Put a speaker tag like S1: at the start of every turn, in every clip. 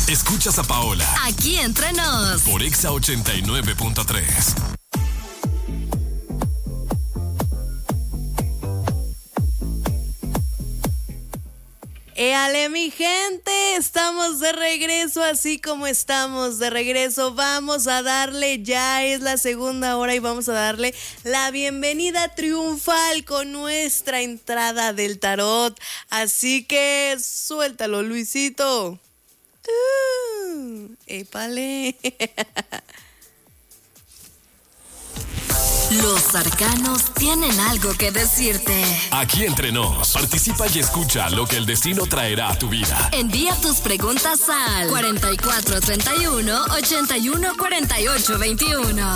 S1: Escuchas a Paola.
S2: Aquí entre nos.
S1: Por Exa 89.3.
S3: ¡Éale, mi gente! Estamos de regreso, así como estamos de regreso. Vamos a darle, ya es la segunda hora y vamos a darle la bienvenida triunfal con nuestra entrada del tarot. Así que suéltalo, Luisito. ¡Épale!
S2: Los arcanos tienen algo que decirte.
S1: Aquí entre nos, participa y escucha lo que el destino traerá a tu vida.
S2: Envía tus preguntas al 4431 81 48 21.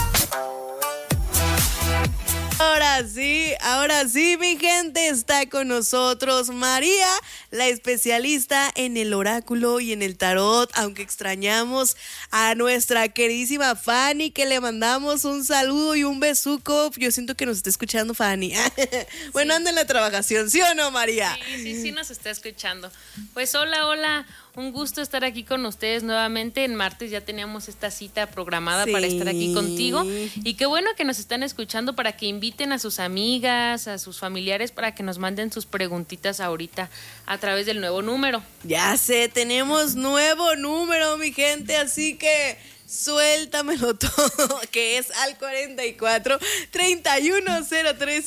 S3: Ahora sí, mi gente, está con nosotros María, la especialista en el oráculo y en el tarot, aunque extrañamos a nuestra queridísima Fanny, que le mandamos un saludo y un besuco. Yo siento que nos está escuchando Fanny. Bueno, anda en la trabajación, ¿sí o no, María?
S4: Sí, nos está escuchando. Pues hola. Un gusto estar aquí con ustedes nuevamente. En martes ya teníamos esta cita programada para estar aquí contigo. Y qué bueno que nos están escuchando, para que inviten a sus amigas, a sus familiares, para que nos manden sus preguntitas ahorita a través del nuevo número.
S3: Ya sé, tenemos nuevo número, mi gente, así que suéltamelo todo, que es al 44 3103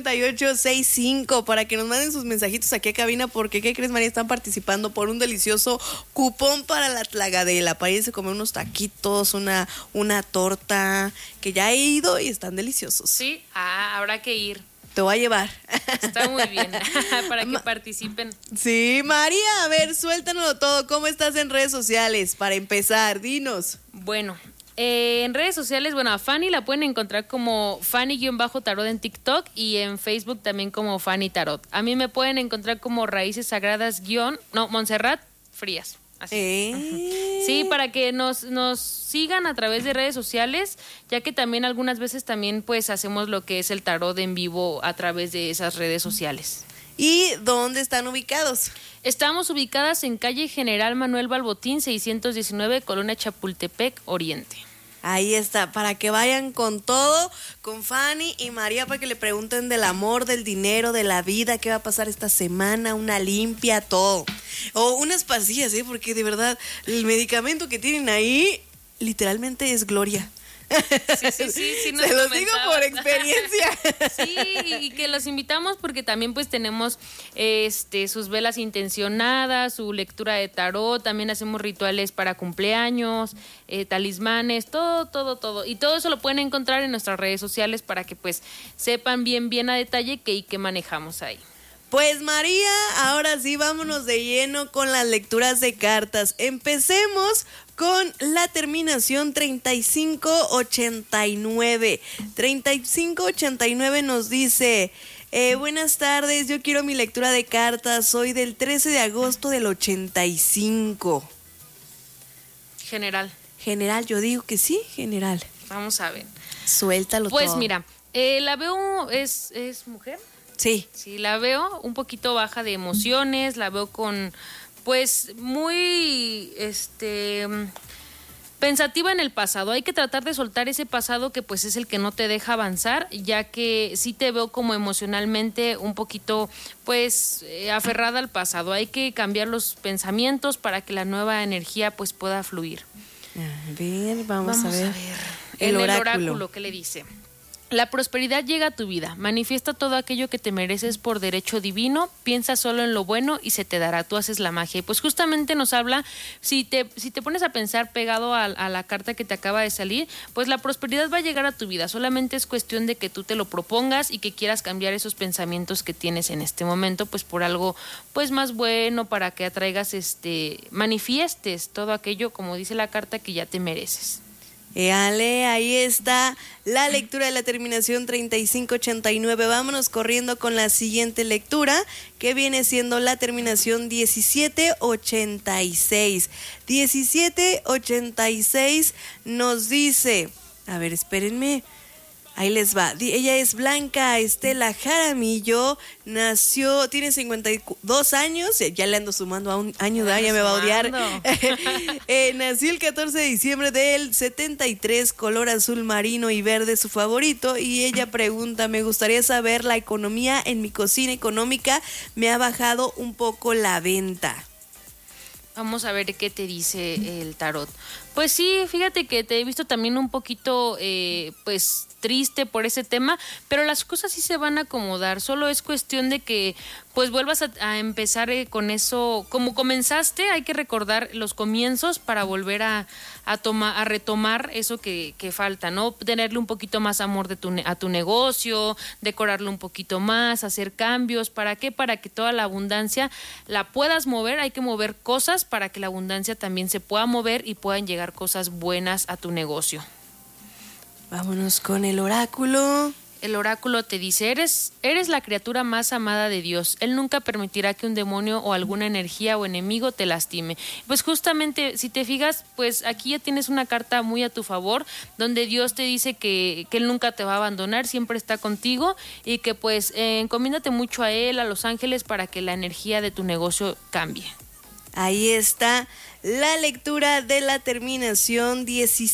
S3: 5865, para que nos manden sus mensajitos aquí a cabina, porque ¿qué crees, María? Están participando por un delicioso cupón para la Tlagadela, para irse a comer unos taquitos, una torta, que ya he ido y están deliciosos.
S4: Sí, habrá que ir.
S3: Te voy a llevar.
S4: Está muy bien, para que participen.
S3: Sí, María, a ver, suéltanoslo todo. ¿Cómo estás en redes sociales? Para empezar, dinos.
S4: Bueno, en redes sociales, a Fanny la pueden encontrar como Fanny-Tarot en TikTok, y en Facebook también como Fanny Tarot. A mí me pueden encontrar como Raíces Sagradas Montserrat Frías. Así. Sí, para que nos sigan a través de redes sociales, ya que también algunas veces también pues hacemos lo que es el tarot en vivo a través de esas redes sociales.
S3: ¿Y dónde están ubicados?
S4: Estamos ubicadas en calle General Manuel Balbotín 619, Colonia Chapultepec, Oriente.
S3: Ahí está, para que vayan con todo, con Fanny y María, para que le pregunten del amor, del dinero, de la vida, qué va a pasar esta semana, una limpia, todo. O unas pastillas, porque de verdad, el medicamento que tienen ahí, literalmente es gloria.
S4: Sí,
S3: se los digo por experiencia.
S4: Sí, y que los invitamos porque también pues tenemos sus velas intencionadas, su lectura de tarot, también hacemos rituales para cumpleaños, talismanes, todo. Y todo eso lo pueden encontrar en nuestras redes sociales, para que pues sepan bien a detalle qué manejamos ahí.
S3: Pues María, ahora sí vámonos de lleno con las lecturas de cartas. Empecemos con la terminación 3589. 3589 nos dice: buenas tardes, yo quiero mi lectura de cartas, soy del 13 de agosto del 85.
S4: General,
S3: yo digo que sí, general.
S4: Vamos a ver.
S3: Suéltalo
S4: pues
S3: todo.
S4: Pues mira, la veo, ¿es mujer?
S3: Sí.
S4: Sí, la veo un poquito baja de emociones, la veo con, pues, muy, pensativa en el pasado. Hay que tratar de soltar ese pasado que pues es el que no te deja avanzar, ya que sí te veo como emocionalmente un poquito, pues, aferrada al pasado. Hay que cambiar los pensamientos para que la nueva energía pues pueda fluir.
S3: A ver, vamos a ver.
S4: El oráculo, ¿qué le dice? La prosperidad llega a tu vida. Manifiesta todo aquello que te mereces por derecho divino. Piensa solo en lo bueno y se te dará. Tú haces la magia. Y pues justamente nos habla, si te pones a pensar pegado a la carta que te acaba de salir, pues la prosperidad va a llegar a tu vida. Solamente es cuestión de que tú te lo propongas y que quieras cambiar esos pensamientos que tienes en este momento, pues por algo pues más bueno, para que atraigas, manifiestes todo aquello, como dice la carta, que ya te mereces.
S3: Ale, ahí está la lectura de la terminación 3589. Vámonos corriendo con la siguiente lectura, que viene siendo la terminación 1786. 1786 nos dice, a ver, espérenme, Ahí les va. Ella es Blanca Estela Jaramillo, tiene 52 años, ya le ando sumando a un año, ya me va a odiar. Nació el 14 de diciembre del 73, color azul marino y verde su favorito, y ella pregunta, me gustaría saber, la economía en mi cocina económica me ha bajado un poco la venta.
S4: Vamos a ver qué te dice el tarot. Pues sí, fíjate que te he visto también un poquito, pues triste por ese tema, pero las cosas sí se van a acomodar. Solo es cuestión de que pues vuelvas a empezar con eso. Como comenzaste, hay que recordar los comienzos para volver a retomar eso que falta, ¿no? Tenerle un poquito más amor a tu negocio, decorarlo un poquito más, hacer cambios. ¿Para qué? Para que toda la abundancia la puedas mover. Hay que mover cosas para que la abundancia también se pueda mover y puedan llegar cosas buenas a tu negocio.
S3: Vámonos con el oráculo.
S4: El oráculo te dice, eres la criatura más amada de Dios. Él nunca permitirá que un demonio o alguna energía o enemigo te lastime. Pues justamente, si te fijas, pues aquí ya tienes una carta muy a tu favor, donde Dios te dice que Él nunca te va a abandonar, siempre está contigo, y que pues encomiéndate mucho a Él, a los ángeles, para que la energía de tu negocio cambie.
S3: Ahí está la lectura de la terminación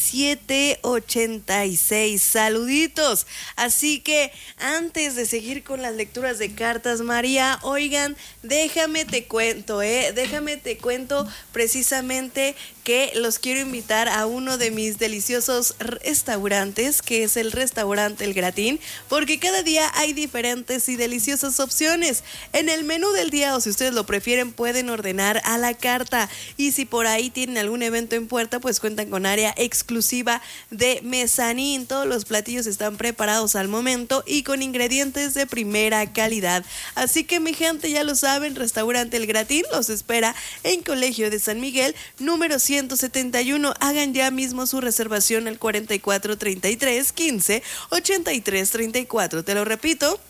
S3: 1786. Saluditos. Así que antes de seguir con las lecturas de cartas, María, oigan, déjame te cuento precisamente que los quiero invitar a uno de mis deliciosos restaurantes, que es el restaurante El Gratín, porque cada día hay diferentes y deliciosas opciones. En el menú del día, o si ustedes lo prefieren, pueden ordenar a la carta, y si por ahí tienen algún evento en puerta, pues cuentan con área exclusiva de mezanín. Todos los platillos están preparados al momento y con ingredientes de primera calidad. Así que mi gente, ya lo saben, restaurante El Gratín los espera en Colegio de San Miguel, número 171. Hagan ya mismo su reservación al 44 33 15 83 34. Te lo repito,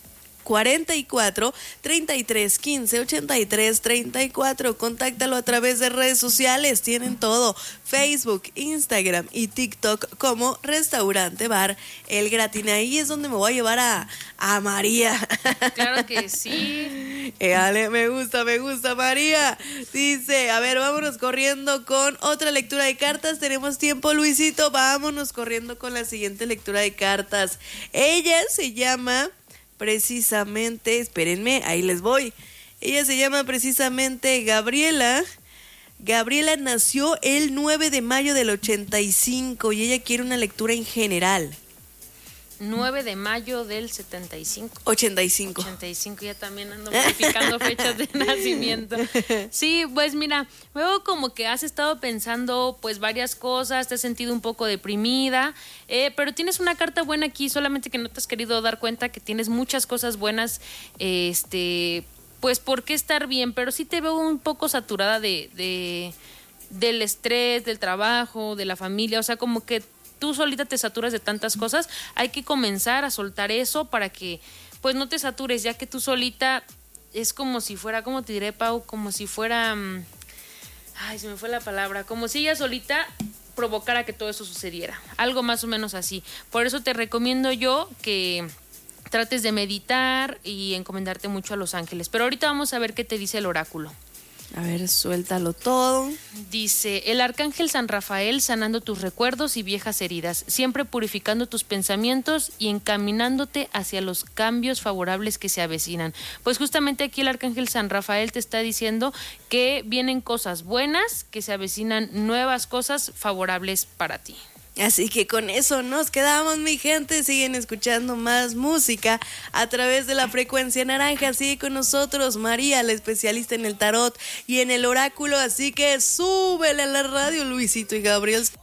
S3: 44 33 15 83 34. Contáctalo a través de redes sociales. Tienen todo: Facebook, Instagram y TikTok como Restaurante Bar El Gratín. Ahí es donde me voy a llevar a María.
S4: Claro que sí.
S3: Ale, me gusta María. Dice, a ver, vámonos corriendo con otra lectura de cartas. Tenemos tiempo, Luisito. Vámonos corriendo con la siguiente lectura de cartas. Ella se llama precisamente, espérenme, ahí les voy. Ella se llama precisamente Gabriela. Gabriela nació el 9 de mayo del 85 y ella quiere una lectura en general.
S4: 9 de mayo del 75.
S3: 85,
S4: ya también ando modificando fechas de nacimiento. Sí, pues mira, veo como que has estado pensando pues varias cosas, te has sentido un poco deprimida, pero tienes una carta buena aquí, solamente que no te has querido dar cuenta que tienes muchas cosas buenas, pues por qué estar bien, pero sí te veo un poco saturada del estrés, del trabajo, de la familia, o sea, como que tú solita te saturas de tantas cosas. Hay que comenzar a soltar eso para que pues no te satures, ya que tú solita es como si fuera, ¿cómo te diré, Pau? Como si fuera, se me fue la palabra, como si ella solita provocara que todo eso sucediera, algo más o menos así. Por eso te recomiendo yo que trates de meditar y encomendarte mucho a los ángeles. Pero ahorita vamos a ver qué te dice el oráculo.
S3: A ver, suéltalo todo.
S4: Dice, el arcángel San Rafael sanando tus recuerdos y viejas heridas, siempre purificando tus pensamientos y encaminándote hacia los cambios favorables que se avecinan. Pues justamente aquí el arcángel San Rafael te está diciendo que vienen cosas buenas, que se avecinan nuevas cosas favorables para ti.
S3: Así que con eso nos quedamos, mi gente. Siguen escuchando más música a través de la frecuencia naranja. Sigue con nosotros María, la especialista en el tarot y en el oráculo. Así que súbele a la radio, Luisito y Gabriel.